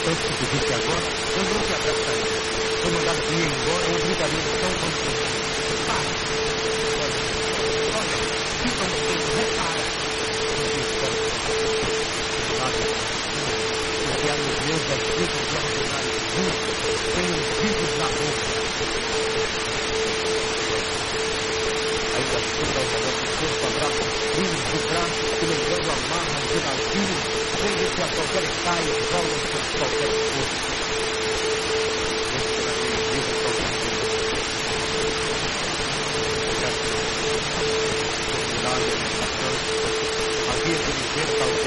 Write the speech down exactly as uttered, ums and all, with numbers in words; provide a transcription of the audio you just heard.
Tanto que tu disse agora, eu não te abraçaria. Se eu mandasse tu ir embora, eu gritaria tão contente. Para! Olha, olha, fica um tempo, repara. Eu disse, sabe, porque há nos meus escritos de ordinário juntos, tem uns vivos na boca. Ainda escuta o nosso corpo abraço, frios de braço, que lembrando amarras de navio, vendo-se a qualquer caia, rolam por qualquer corpo.